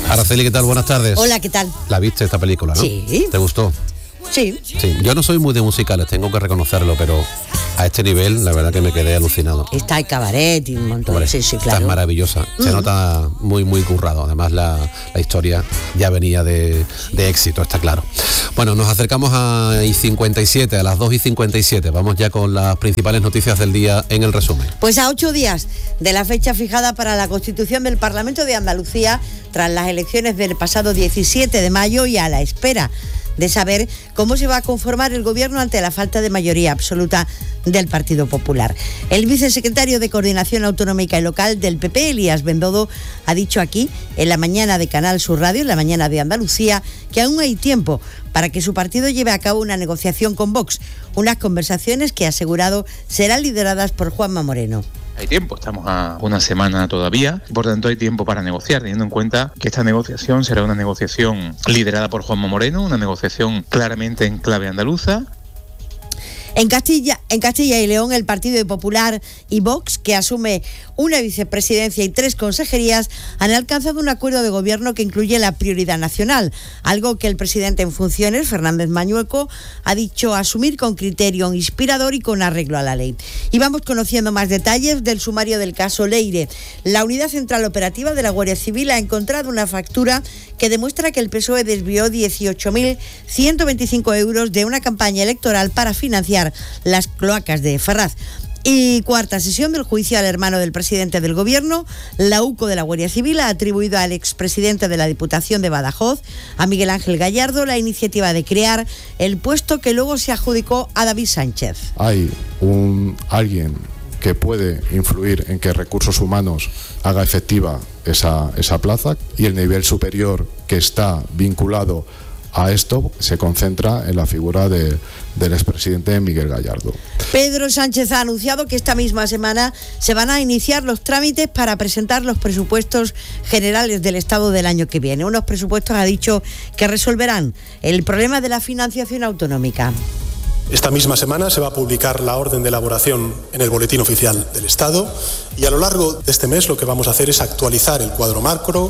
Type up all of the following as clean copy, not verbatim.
Araceli, ¿qué tal? Buenas tardes. Hola, ¿qué tal? ¿La viste esta película, no? Sí. ¿Te gustó? Sí. Sí, yo no soy muy de musicales, tengo que reconocerlo, pero a este nivel, la verdad que me quedé alucinado. Está el cabaret y un montón. Hombre, Sí, está claro. maravillosa. Se nota muy, muy currado. Además, la historia ya venía de éxito, está claro. Bueno, nos acercamos a I57, a las 2:57. Vamos ya con las principales noticias del día en el resumen. Pues a 8 días de la fecha fijada para la constitución del Parlamento de Andalucía, tras las elecciones del pasado 17 de mayo y a la espera de saber cómo se va a conformar el gobierno ante la falta de mayoría absoluta del Partido Popular. El vicesecretario de Coordinación Autonómica y Local del PP, Elías Bendodo, ha dicho aquí, en la mañana de Canal Sur Radio, en la mañana de Andalucía, que aún hay tiempo para que su partido lleve a cabo una negociación con Vox, unas conversaciones que ha asegurado serán lideradas por Juanma Moreno. Hay tiempo, estamos a una semana todavía, por tanto hay tiempo para negociar, teniendo en cuenta que esta negociación será una negociación liderada por Juanma Moreno, una negociación claramente en clave andaluza. En Castilla y León, el Partido Popular y Vox, que asume una vicepresidencia y 3 consejerías, han alcanzado un acuerdo de gobierno que incluye la prioridad nacional, algo que el presidente en funciones, Fernández Mañueco, ha dicho asumir con criterio inspirador y con arreglo a la ley. Y vamos conociendo más detalles del sumario del caso Leire. La Unidad Central Operativa de la Guardia Civil ha encontrado una factura que demuestra que el PSOE desvió 18.125 euros de una campaña electoral para financiar las cloacas de Ferraz. Y cuarta sesión del juicio al hermano del presidente del gobierno. La UCO de la Guardia Civil ha atribuido al expresidente de la Diputación de Badajoz, a Miguel Ángel Gallardo, la iniciativa de crear el puesto que luego se adjudicó a David Sánchez. Hay alguien que puede influir en que Recursos Humanos haga efectiva esa plaza, y el nivel superior que está vinculado a esto se concentra en la figura del expresidente Miguel Gallardo. Pedro Sánchez ha anunciado que esta misma semana se van a iniciar los trámites para presentar los presupuestos generales del Estado del año que viene. Unos presupuestos, ha dicho, que resolverán el problema de la financiación autonómica. Esta misma semana se va a publicar la orden de elaboración en el Boletín Oficial del Estado, y a lo largo de este mes lo que vamos a hacer es actualizar el cuadro macro.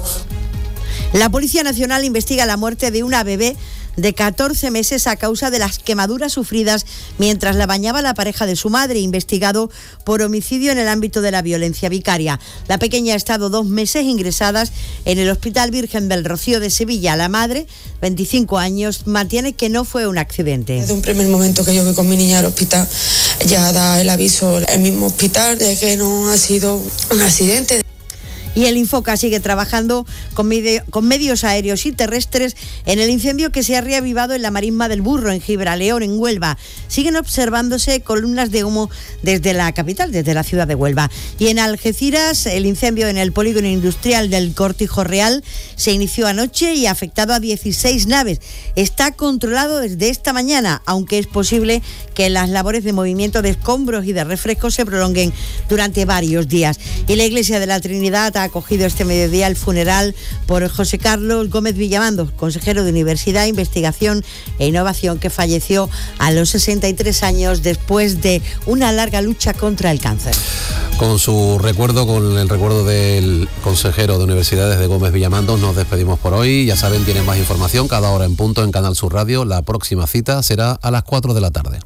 La Policía Nacional investiga la muerte de una bebé de 14 meses a causa de las quemaduras sufridas mientras la bañaba la pareja de su madre, investigado por homicidio en el ámbito de la violencia vicaria. La pequeña ha estado 2 meses ingresadas en el Hospital Virgen del Rocío de Sevilla. La madre, 25 años, mantiene que no fue un accidente. Desde un primer momento que yo voy con mi niña al hospital, ya da el aviso el mismo hospital de que no ha sido un accidente. Y el Infoca sigue trabajando con medios aéreos y terrestres en el incendio que se ha reavivado en la marisma del Burro, en Gibraleón, en Huelva. Siguen observándose columnas de humo desde la capital, desde la ciudad de Huelva. Y en Algeciras, el incendio en el polígono industrial del Cortijo Real se inició anoche y ha afectado a 16 naves. Está controlado desde esta mañana, aunque es posible que las labores de movimiento de escombros y de refrescos se prolonguen durante varios días. Y la Iglesia de la Trinidad ha acogido este mediodía el funeral por José Carlos Gómez Villamando, consejero de Universidad, Investigación e Innovación, que falleció a los 63 años después de una larga lucha contra el cáncer. Con el recuerdo del consejero de Universidades de Gómez Villamando, nos despedimos por hoy. Ya saben, tienen más información cada hora en punto en Canal Sur Radio. La próxima cita será a las 4 de la tarde.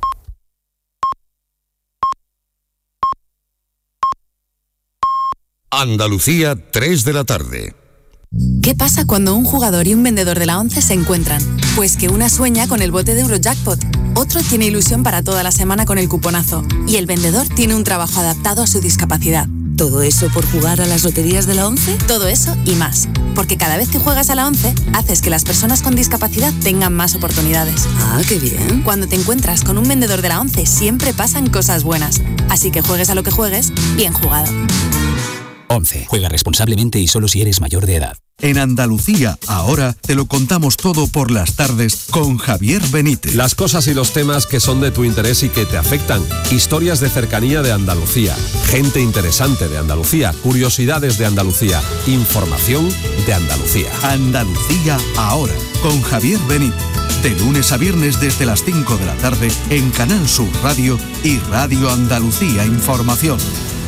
Andalucía, 3 de la tarde. ¿Qué pasa cuando un jugador y un vendedor de la ONCE se encuentran? Pues que una sueña con el bote de Eurojackpot, otro tiene ilusión para toda la semana con el cuponazo y el vendedor tiene un trabajo adaptado a su discapacidad. ¿Todo eso por jugar a las loterías de la ONCE? Todo eso y más, porque cada vez que juegas a la ONCE, haces que las personas con discapacidad tengan más oportunidades. ¡Ah, qué bien! Cuando te encuentras con un vendedor de la ONCE, siempre pasan cosas buenas. Así que juegues a lo que juegues, bien jugado. ONCE. Juega responsablemente y solo si eres mayor de edad. En Andalucía, ahora, te lo contamos todo por las tardes con Javier Benítez. Las cosas y los temas que son de tu interés y que te afectan. Historias de cercanía de Andalucía. Gente interesante de Andalucía. Curiosidades de Andalucía. Información de Andalucía. Andalucía, ahora, con Javier Benítez. De lunes a viernes desde las 5 de la tarde en Canal Sur Radio y Radio Andalucía Información.